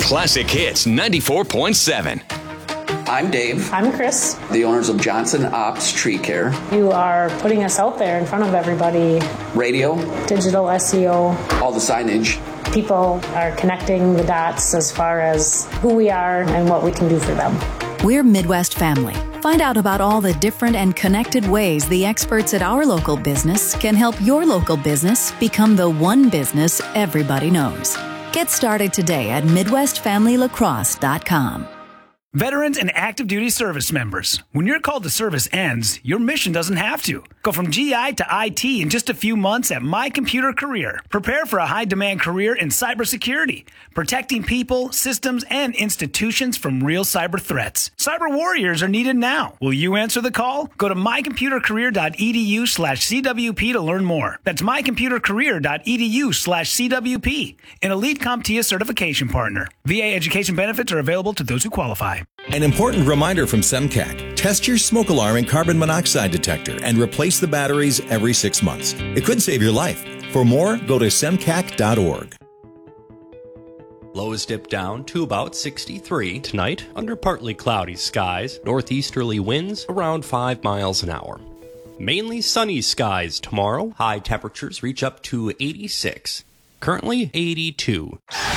Classic Hits 94.7. I'm Dave. I'm Chris. The owners of Johnson Ops Tree Care. You are putting us out there in front of everybody. Radio. Digital SEO. All the signage. People are connecting the dots as far as who we are and what we can do for them. We're Midwest Family. Find out about all the different and connected ways the experts at our local business can help your local business become the one business everybody knows. Get started today at MidwestFamilyLacrosse.com. Veterans and active duty service members, when your call to service ends, your mission doesn't have to. Go from GI to IT in just a few months at My Computer Career. Prepare for a high-demand career in cybersecurity, protecting people, systems, and institutions from real cyber threats. Cyber warriors are needed now. Will you answer the call? Go to mycomputercareer.edu/CWP to learn more. That's mycomputercareer.edu/CWP, an elite CompTIA certification partner. VA education benefits are available to those who qualify. An important reminder from SEMCAC. Test your smoke alarm and carbon monoxide detector and replace the batteries every 6 months. It could save your life. For more, go to semcac.org. Lows dip down to about 63 tonight under partly cloudy skies, northeasterly winds around 5 miles an hour. Mainly sunny skies tomorrow. High temperatures reach up to 86. Currently 82.